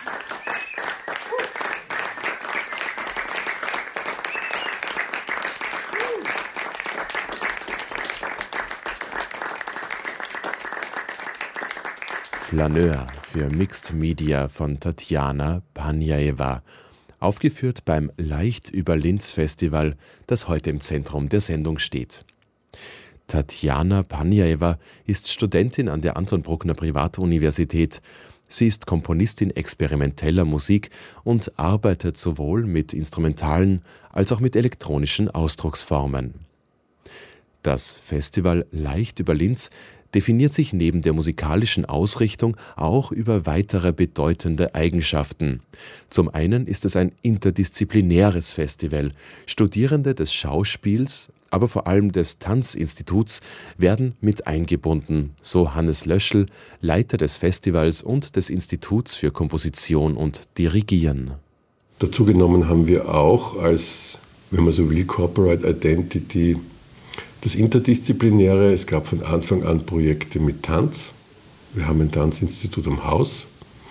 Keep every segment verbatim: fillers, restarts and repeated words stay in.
Flaneur für Mixed Media von Tatjana Panjajewa, aufgeführt beim Leicht über Linz Festival, das heute im Zentrum der Sendung steht. Tatjana Panjajewa ist Studentin an der Anton Bruckner Privatuniversität. Sie ist Komponistin experimenteller Musik und arbeitet sowohl mit instrumentalen als auch mit elektronischen Ausdrucksformen. Das Festival Leicht über Linz definiert sich neben der musikalischen Ausrichtung auch über weitere bedeutende Eigenschaften. Zum einen ist es ein interdisziplinäres Festival. Studierende des Schauspiels, aber vor allem des Tanzinstituts werden mit eingebunden, so Hannes Löschl, Leiter des Festivals und des Instituts für Komposition und Dirigieren. Dazu genommen haben wir auch als, wenn man so will, Corporate Identity das Interdisziplinäre. Es gab von Anfang an Projekte mit Tanz. Wir haben ein Tanzinstitut am Haus.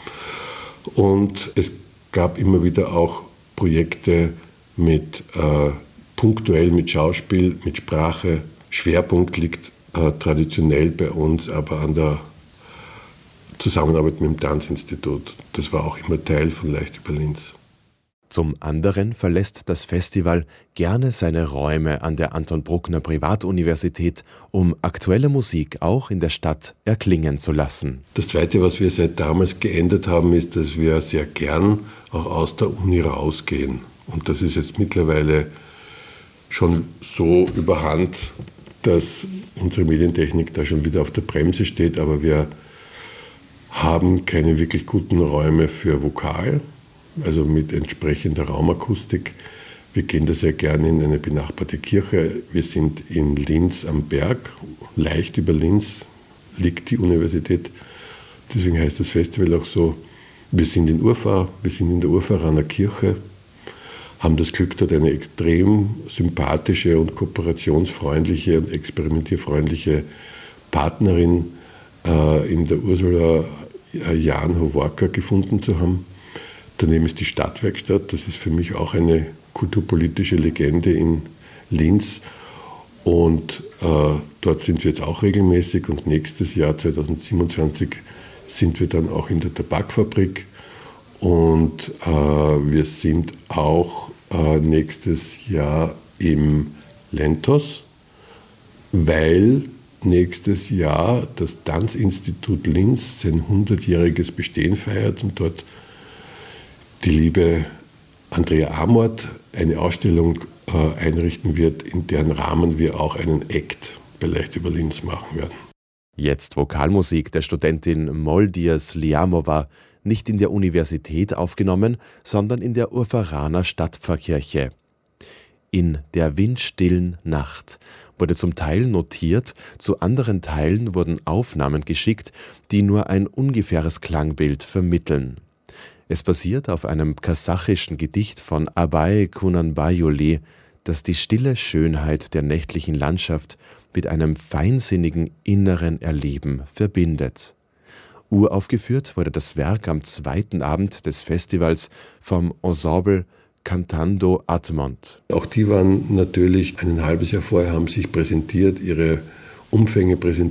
Und es gab immer wieder auch Projekte mit äh, punktuell mit Schauspiel, mit Sprache. Schwerpunkt liegt äh, traditionell bei uns aber an der Zusammenarbeit mit dem Tanzinstitut. Das war auch immer Teil von Leicht über Linz. Zum anderen verlässt das Festival gerne seine Räume an der Anton Bruckner Privatuniversität, um aktuelle Musik auch in der Stadt erklingen zu lassen. Das Zweite, was wir seit damals geändert haben, ist, dass wir sehr gern auch aus der Uni rausgehen. Und das ist jetzt mittlerweile schon so überhand, dass unsere Medientechnik da schon wieder auf der Bremse steht, aber wir haben keine wirklich guten Räume für Vokal. Also mit entsprechender Raumakustik. Wir gehen da sehr gerne in eine benachbarte Kirche. Wir sind in Linz am Berg. Leicht über Linz liegt die Universität. Deswegen heißt das Festival auch so. Wir sind in Urfahr, wir sind in der Urfahraner Kirche, haben das Glück, dort eine extrem sympathische und kooperationsfreundliche und experimentierfreundliche Partnerin äh, in der Ursula Jan Hovorka gefunden zu haben. Daneben ist die Stadtwerkstatt, das ist für mich auch eine kulturpolitische Legende in Linz. Und äh, dort sind wir jetzt auch regelmäßig und nächstes Jahr, zweitausendsiebenundzwanzig, sind wir dann auch in der Tabakfabrik. Und äh, wir sind auch äh, nächstes Jahr im Lentos, weil nächstes Jahr das Tanzinstitut Linz sein hundertjähriges Bestehen feiert und dort die liebe Andrea Amort eine Ausstellung äh, einrichten wird, in deren Rahmen wir auch einen Act bei Leicht über Linz machen werden. Jetzt Vokalmusik der Studentin Moldia Sliamova, nicht in der Universität aufgenommen, sondern in der Urfahraner Stadtpfarrkirche. In der windstillen Nacht wurde zum Teil notiert, zu anderen Teilen wurden Aufnahmen geschickt, die nur ein ungefähres Klangbild vermitteln. Es basiert auf einem kasachischen Gedicht von Abay Kunanbayoli, das die stille Schönheit der nächtlichen Landschaft mit einem feinsinnigen inneren Erleben verbindet. Uraufgeführt wurde das Werk am zweiten Abend des Festivals vom Ensemble Cantando Admont. Auch die waren natürlich ein halbes Jahr vorher, haben sich präsentiert, ihre Umfänge präsentiert.